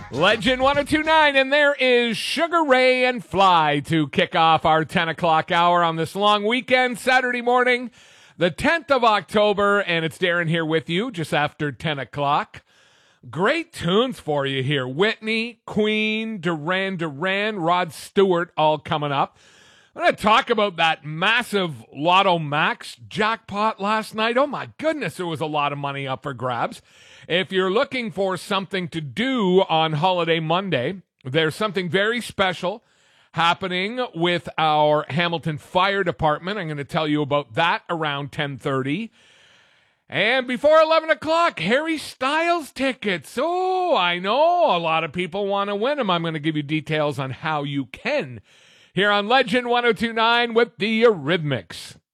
Legend 1029, and there is Sugar Ray and Fly to kick off our 10 o'clock hour on this long weekend, Saturday morning, the 10th of October, and it's Darren here with you just after 10 o'clock. Great tunes for you here. Whitney, Queen, Duran Duran, Rod Stewart, all coming up. I'm going to talk about that massive Lotto Max jackpot last night. Oh my goodness, there was a lot of money up for grabs. If you're looking for something to do on Holiday Monday, there's something very special happening with our Hamilton Fire Department. I'm going to tell you about that around 10:30. And before 11 o'clock, Harry Styles tickets. Oh, I know a lot of people want to win them. I'm going to give you details on how you can here on Legend 1029 with the Eurythmics.